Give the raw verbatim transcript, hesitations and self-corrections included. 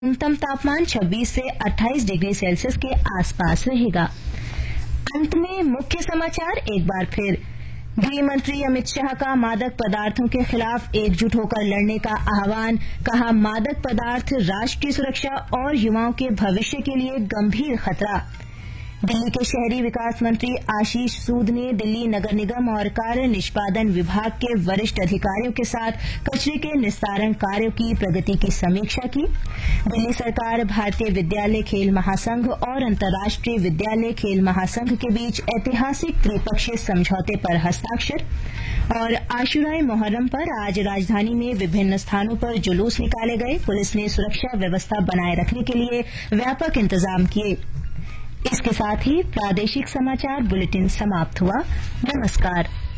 न्यूनतम तापमान छब्बीस से अट्ठाईस डिग्री सेल्सियस के आसपास रहेगा। अंत में मुख्य समाचार एक बार फिर। गृह मंत्री अमित शाह का मादक पदार्थों के खिलाफ एकजुट होकर लड़ने का आह्वान। कहा, मादक पदार्थ राष्ट्र की सुरक्षा और युवाओं के भविष्य के लिए गंभीर खतरा। दिल्ली के शहरी विकास मंत्री आशीष सूद ने दिल्ली नगर निगम और कार्य निष्पादन विभाग के वरिष्ठ अधिकारियों के साथ कचरे के निस्तारण कार्यों की प्रगति की समीक्षा की। दिल्ली सरकार भारतीय विद्यालय खेल महासंघ और अंतर्राष्ट्रीय विद्यालय खेल महासंघ के बीच ऐतिहासिक त्रिपक्षीय समझौते पर हस्ताक्षर। और आशुराए मोहर्रम पर आज राजधानी में विभिन्न स्थानों पर जुलूस निकाले गए। पुलिस ने सुरक्षा व्यवस्था बनाए रखने के लिए व्यापक इंतजाम किए। इसके साथ ही प्रादेशिक समाचार बुलेटिन समाप्त हुआ। नमस्कार।